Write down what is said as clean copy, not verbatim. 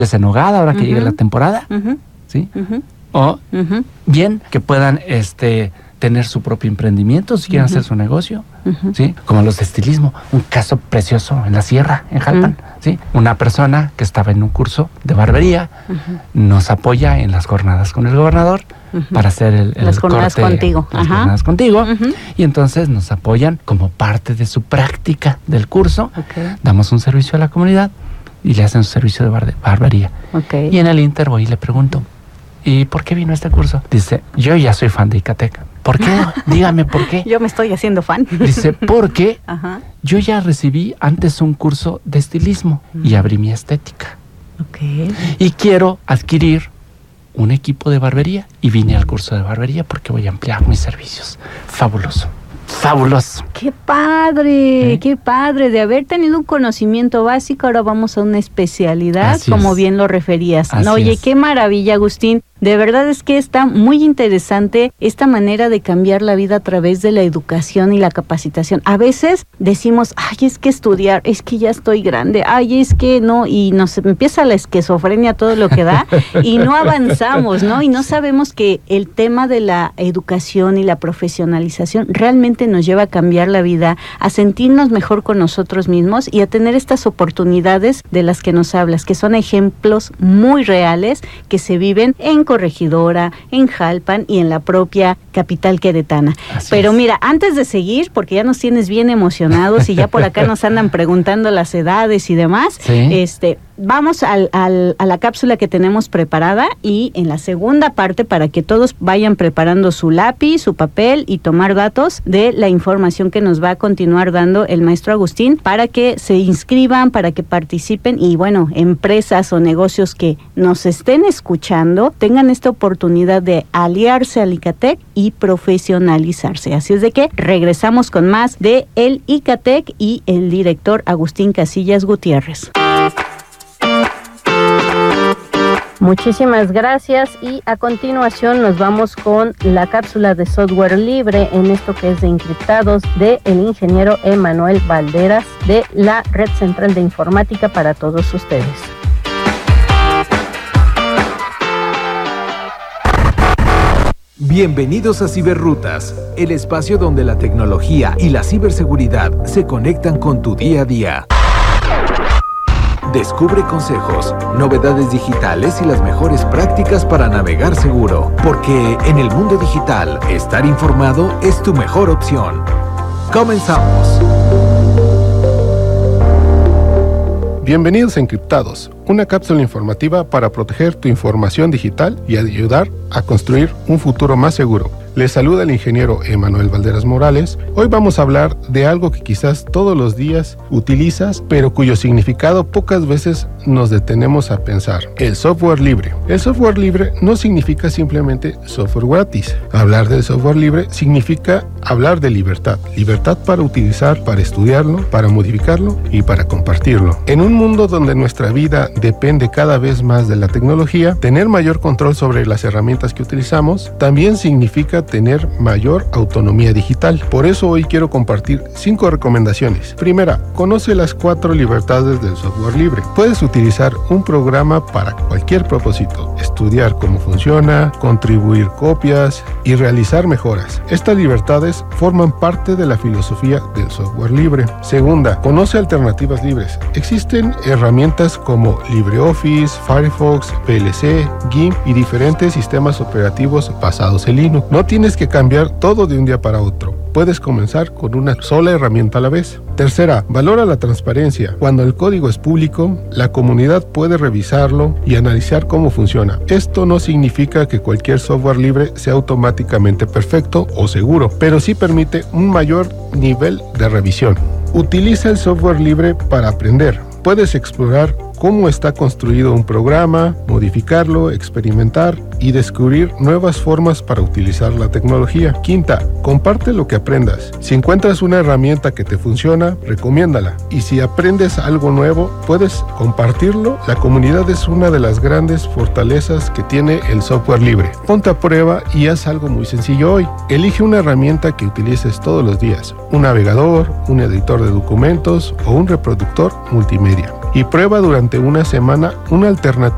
en nogada ahora que llegue la temporada, ¿sí? O bien que puedan tener su propio emprendimiento si quieren hacer su negocio, ¿sí? Como los de estilismo, un caso precioso en la sierra, en Jalpan, ¿sí? Una persona que estaba en un curso de barbería nos apoya en las jornadas con el gobernador para hacer las jornadas corte, contigo. las jornadas contigo, y entonces nos apoyan como parte de su práctica del curso. Damos un servicio a la comunidad y le hacen un servicio de barbería. Y en el Inter voy y le pregunto, ¿y por qué vino a este curso? Dice, yo ya soy fan de Icatec. ¿Por qué? Dígame por qué. Yo me estoy haciendo fan. Dice, porque yo ya recibí antes un curso de estilismo y abrí mi estética. Y quiero adquirir un equipo de barbería y vine al curso de barbería porque voy a ampliar mis servicios. Fabuloso. Fabuloso. ¡Qué padre! ¡Qué padre! De haber tenido un conocimiento básico, ahora vamos a una especialidad, como bien lo referías. Oye, qué maravilla, Agustín. De verdad es que está muy interesante esta manera de cambiar la vida a través de la educación y la capacitación. A veces decimos, ay, es que estudiar, es que ya estoy grande, ay, es que no, y nos empieza la esquizofrenia, todo lo que da, y no avanzamos, ¿no? Y no sabemos que el tema de la educación y la profesionalización realmente nos lleva a cambiar la vida, a sentirnos mejor con nosotros mismos y a tener estas oportunidades de las que nos hablas, que son ejemplos muy reales que se viven en Corregidora, en Jalpan y en la propia capital queretana. Pero mira, antes de seguir, porque ya nos tienes bien emocionados y ya por acá nos andan preguntando las edades y demás, vamos a la cápsula que tenemos preparada, y en la segunda parte, para que todos vayan preparando su lápiz, su papel y tomar datos de la información que nos va a continuar dando el maestro Agustín, para que se inscriban, para que participen y bueno, empresas o negocios que nos estén escuchando tengan esta oportunidad de aliarse al Icatec y profesionalizarse. Así es de que regresamos con más de el Icatec y el director Agustín Casillas Gutiérrez. Muchísimas gracias, y a continuación nos vamos con la cápsula de software libre en esto que es de encriptados de el ingeniero Emanuel Valderas de la Red Central de Informática para todos ustedes. Bienvenidos a Ciberrutas, el espacio donde la tecnología y la ciberseguridad se conectan con tu día a día. Descubre consejos, novedades digitales y las mejores prácticas para navegar seguro, porque en el mundo digital, estar informado es tu mejor opción. ¡Comenzamos! Bienvenidos a Encriptados, una cápsula informativa para proteger tu información digital y ayudar a construir un futuro más seguro. Les saluda el ingeniero Emanuel Valderas Morales. Hoy vamos a hablar de algo que quizás todos los días utilizas, pero cuyo significado pocas veces nos detenemos a pensar. El software libre. El software libre no significa simplemente software gratis. Hablar del software libre significa hablar de libertad. Libertad para utilizar, para estudiarlo, para modificarlo y para compartirlo. En un mundo donde nuestra vida depende cada vez más de la tecnología, tener mayor control sobre las herramientas que utilizamos también significa tener mayor autonomía digital. Por eso hoy quiero compartir 5 recomendaciones. Primera, conoce las 4 libertades del software libre. Puedes utilizar un programa para cualquier propósito, estudiar cómo funciona, contribuir copias y realizar mejoras. Estas libertades forman parte de la filosofía del software libre. Segunda, conoce alternativas libres. Existen herramientas como LibreOffice, Firefox, VLC, GIMP y diferentes sistemas operativos basados en Linux. No tienes que cambiar todo de un día para otro. Puedes comenzar con una sola herramienta a la vez. Tercera, valora la transparencia. Cuando el código es público, la comunidad puede revisarlo y analizar cómo funciona. Esto no significa que cualquier software libre sea automáticamente perfecto o seguro, pero sí permite un mayor nivel de revisión. Utiliza el software libre para aprender. Puedes explorar cómo está construido un programa, modificarlo, experimentar y descubrir nuevas formas para utilizar la tecnología. Quinta, comparte lo que aprendas. Si encuentras una herramienta que te funciona, recomiéndala. Y si aprendes algo nuevo, puedes compartirlo. La comunidad es una de las grandes fortalezas que tiene el software libre. Ponte a prueba y haz algo muy sencillo hoy. Elige una herramienta que utilices todos los días. Un navegador, un editor de documentos o un reproductor multimedia. Y prueba durante una semana una alternativa